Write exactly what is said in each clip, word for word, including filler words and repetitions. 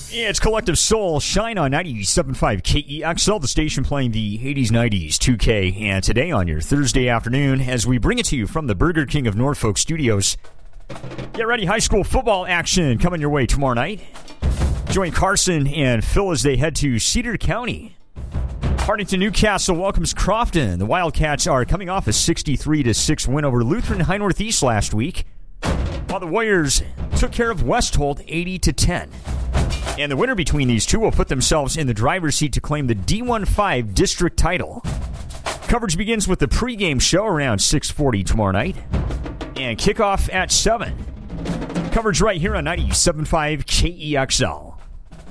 Yeah, it's Collective Soul. Shine on ninety-seven point five K E X L, the station playing the eighties, nineties, two K. And today on your Thursday afternoon, as we bring it to you from the Burger King of Norfolk studios, get ready, high school football action coming your way tomorrow night. Join Carson and Phil as they head to Cedar County. Hartington Newcastle welcomes Crofton. The Wildcats are coming off a sixty-three to six win over Lutheran High Northeast last week, while the Warriors took care of Westholt eighty to ten. And the winner between these two will put themselves in the driver's seat to claim the D one five district title. Coverage begins with the pregame show around six forty tomorrow night, and kickoff at seven. Coverage right here on ninety-seven point five K E X L.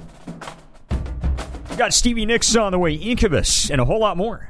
Got Stevie Nicks on the way, Incubus, and a whole lot more.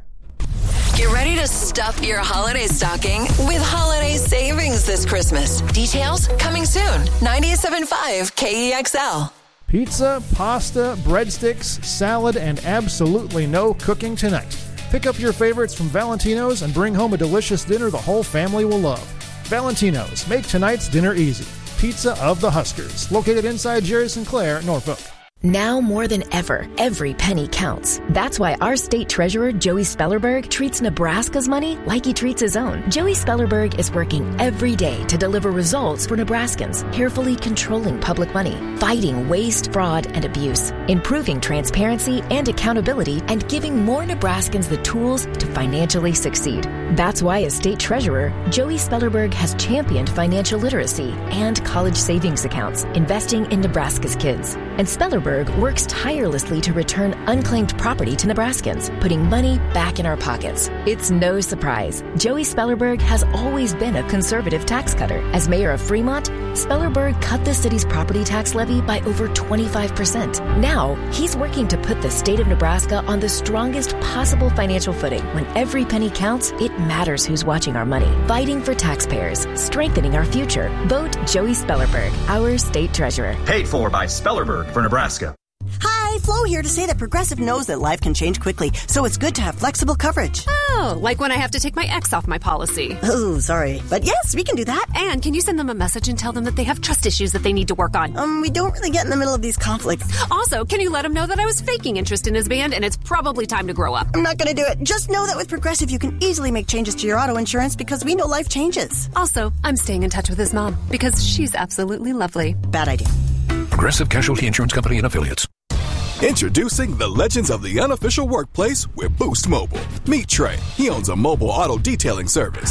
Get ready to stuff your holiday stocking with holiday savings this Christmas. Details coming soon. ninety-seven point five K E X L. Pizza, pasta, breadsticks, salad, and absolutely no cooking tonight. Pick up your favorites from Valentino's and bring home a delicious dinner the whole family will love. Valentino's, make tonight's dinner easy. Pizza of the Huskers, located inside Jerry Sinclair, Norfolk. Now more than ever, every penny counts. That's why our state treasurer, Joey Spellerberg, treats Nebraska's money like he treats his own. Joey Spellerberg is working every day to deliver results for Nebraskans, carefully controlling public money, fighting waste, fraud, and abuse, improving transparency and accountability, and giving more Nebraskans the tools to financially succeed. That's why as state treasurer, Joey Spellerberg has championed financial literacy and college savings accounts, investing in Nebraska's kids. And Spellerberg works tirelessly to return unclaimed property to Nebraskans, putting money back in our pockets. It's no surprise. Joey Spellerberg has always been a conservative tax cutter. As mayor of Fremont, Spellerberg cut the city's property tax levy by over twenty-five percent. Now, he's working to put the state of Nebraska on the strongest possible financial footing. When every penny counts, it matters who's watching our money. Fighting for taxpayers, strengthening our future. Vote Joey Spellerberg, our state treasurer. Paid for by Spellerberg for Nebraska. Hi, Flo here to say that Progressive knows that life can change quickly, so it's good to have flexible coverage. Oh, like when I have to take my ex off my policy. Oh, sorry. But yes, we can do that. And can you send them a message and tell them that they have trust issues that they need to work on? Um, we don't really get in the middle of these conflicts. Also, can you let him know that I was faking interest in his band and it's probably time to grow up? I'm not going to do it. Just know that with Progressive, you can easily make changes to your auto insurance because we know life changes. Also, I'm staying in touch with his mom because she's absolutely lovely. Bad idea. Progressive Casualty Insurance Company and Affiliates. Introducing the legends of the unofficial workplace with Boost Mobile. Meet Trey. He owns a mobile auto detailing service.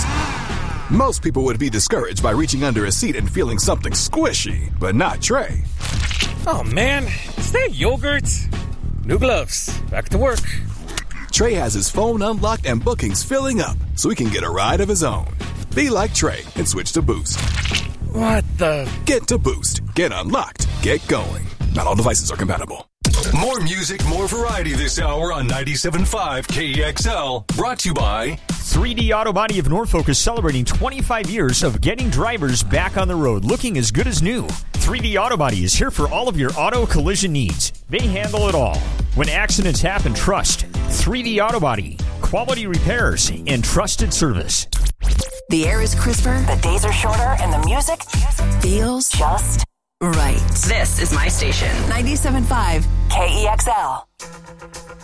Most people would be discouraged by reaching under a seat and feeling something squishy, but not Trey. Oh man, is that yogurt? New gloves. Back to work. Trey has his phone unlocked and bookings filling up so he can get a ride of his own. Be like Trey and switch to Boost. What the? Get to Boost. Get unlocked. Get going. Not all devices are compatible. More music, more variety this hour on ninety-seven point five K E X L. Brought to you by three D Auto Body of Norfolk is celebrating twenty-five years of getting drivers back on the road, looking as good as new. three D Auto Body is here for all of your auto collision needs. They handle it all. When accidents happen, trust three D Auto Body. Quality repairs and trusted service. The air is crisper, the days are shorter, and the music feels just right. This is my station, ninety-seven point five K E X L.